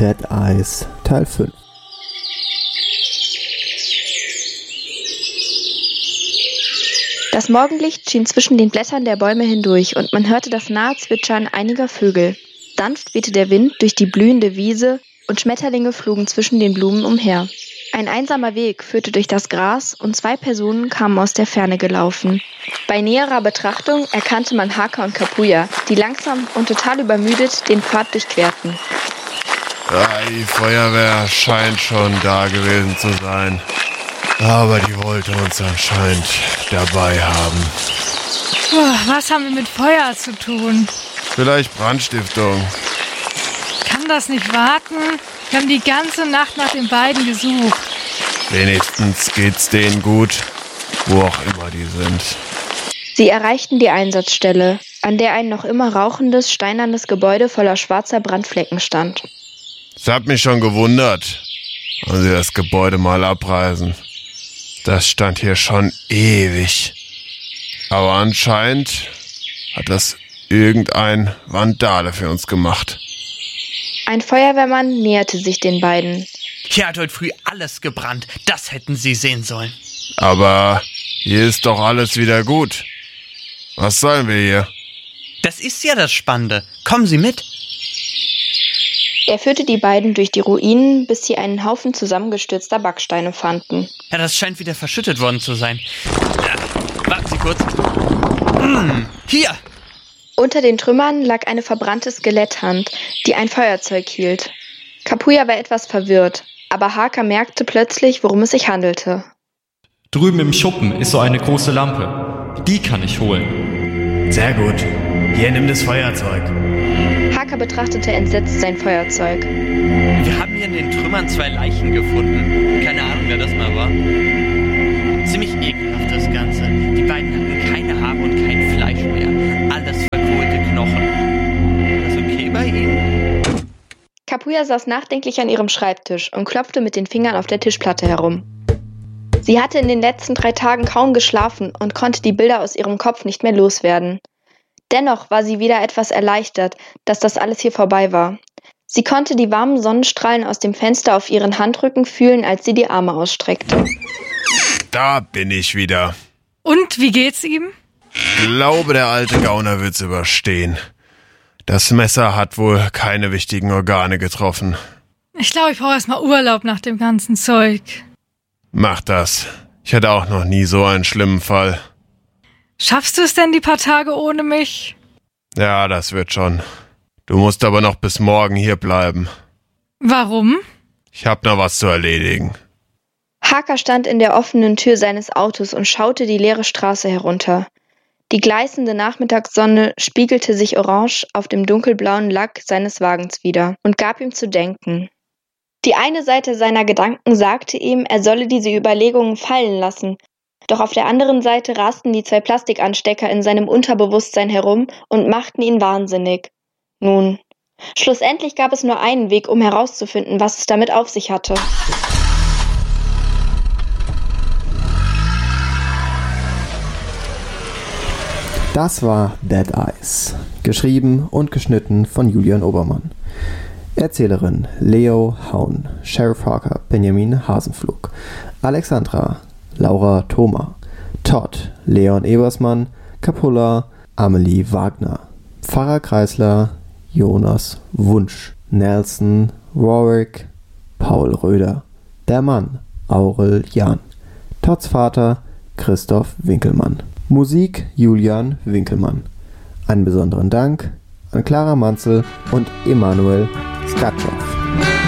Dead Eyes Teil 5. Das Morgenlicht schien zwischen den Blättern der Bäume hindurch und man hörte das nahe Zwitschern einiger Vögel. Sanft wehte der Wind durch die blühende Wiese und Schmetterlinge flogen zwischen den Blumen umher. Ein einsamer Weg führte durch das Gras und 2 Personen kamen aus der Ferne gelaufen. Bei näherer Betrachtung erkannte man Haka und Kapuya, die langsam und total übermüdet den Pfad durchquerten. Die Feuerwehr scheint schon da gewesen zu sein. Aber die wollte uns anscheinend dabei haben. Was haben wir mit Feuer zu tun? Vielleicht Brandstiftung. Kann das nicht warten? Wir haben die ganze Nacht nach den beiden gesucht. Wenigstens geht's denen gut, wo auch immer die sind. Sie erreichten die Einsatzstelle, an der ein noch immer rauchendes, steinernes Gebäude voller schwarzer Brandflecken stand. Es hat mich schon gewundert, als sie das Gebäude mal abreißen. Das stand hier schon ewig. Aber anscheinend hat das irgendein Vandale für uns gemacht. Ein Feuerwehrmann näherte sich den beiden. Hier hat heute früh alles gebrannt. Das hätten Sie sehen sollen. Aber hier ist doch alles wieder gut. Was sollen wir hier? Das ist ja das Spannende. Kommen Sie mit. Er führte die beiden durch die Ruinen, bis sie einen Haufen zusammengestürzter Backsteine fanden. Ja, das scheint wieder verschüttet worden zu sein. Warten Sie kurz. Hier! Unter den Trümmern lag eine verbrannte Skeletthand, die ein Feuerzeug hielt. Kapuya war etwas verwirrt, aber Haka merkte plötzlich, worum es sich handelte. Drüben im Schuppen ist so eine große Lampe. Die kann ich holen. Sehr gut. Hier, nimm das Feuerzeug. Haka betrachtete entsetzt sein Feuerzeug. Wir haben hier in den Trümmern 2 Leichen gefunden. Keine Ahnung, wer das mal war. Ziemlich ekelhaft das Ganze. Die beiden hatten keine Haare und kein Fleisch mehr. Alles verkohlte Knochen. Ist das okay bei Ihnen? Kapuya saß nachdenklich an ihrem Schreibtisch und klopfte mit den Fingern auf der Tischplatte herum. Sie hatte in den letzten 3 Tagen kaum geschlafen und konnte die Bilder aus ihrem Kopf nicht mehr loswerden. Dennoch war sie wieder etwas erleichtert, dass das alles hier vorbei war. Sie konnte die warmen Sonnenstrahlen aus dem Fenster auf ihren Handrücken fühlen, als sie die Arme ausstreckte. Da bin ich wieder. Und, wie geht's ihm? Ich glaube, der alte Gauner wird's überstehen. Das Messer hat wohl keine wichtigen Organe getroffen. Ich glaube, ich brauche erstmal Urlaub nach dem ganzen Zeug. Mach das. Ich hatte auch noch nie so einen schlimmen Fall. Schaffst du es denn die paar Tage ohne mich? Ja, das wird schon. Du musst aber noch bis morgen hier bleiben. Warum? Ich hab noch was zu erledigen. Haka stand in der offenen Tür seines Autos und schaute die leere Straße herunter. Die gleißende Nachmittagssonne spiegelte sich orange auf dem dunkelblauen Lack seines Wagens wider und gab ihm zu denken. Die eine Seite seiner Gedanken sagte ihm, er solle diese Überlegungen fallen lassen, doch auf der anderen Seite rasten die 2 Plastikanstecker in seinem Unterbewusstsein herum und machten ihn wahnsinnig. Nun, schlussendlich gab es nur einen Weg, um herauszufinden, was es damit auf sich hatte. Das war Dead Eyes, geschrieben und geschnitten von Julian Obermann. Erzählerin Leo Haun, Sheriff Harker Benjamin Hasenflug, Alexandra Laura Thoma, Todd Leon Ebersmann, Capulla Amelie Wagner, Pfarrer Kreisler Jonas Wunsch, Nelson Warwick Paul Röder, der Mann Aurel Jahn, Todds Vater Christoph Winkelmann. Musik Julian Winkelmann. Einen besonderen Dank an Clara Manzel und Emanuel Skatschow.